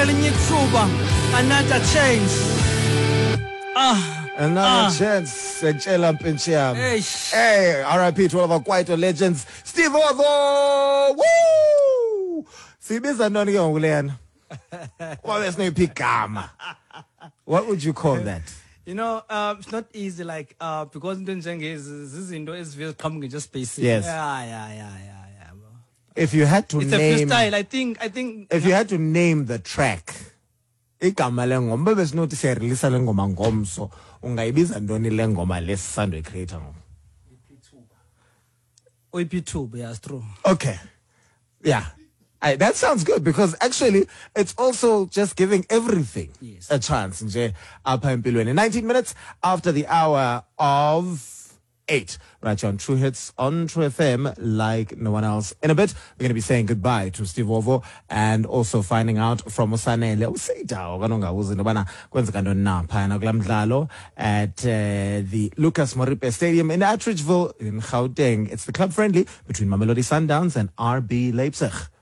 elinye ithuba, another chance. Another chance. Hey, RIP to all of our Kwaito legends. Steve Ovo! Woo! Sibiza noni yongulena. What would you call that? You know, it's not easy, like, because Ndunjeng is very coming just basic. Yes. Yeah. If you had to It's name... a freestyle, I think... If you had to name the track, igama lengoma besinothi siyarelease lengoma ngomso, ungayibiza ntoni lengoma lesisandwe creator ngoma? OP2, yeah, it's true. Okay. Yeah. That sounds good because actually it's also just giving everything a chance. Nje apha empilweni. 19 minutes after the hour of 8. Right here on True Hits on True FM like no one else. In a bit, we're going to be saying goodbye to Steve Ovo and also finding out from Usanele at the Lucas Moripe Stadium in Atteridgeville in Gauteng. It's the club friendly between Mamelodi Sundowns and RB Leipzig.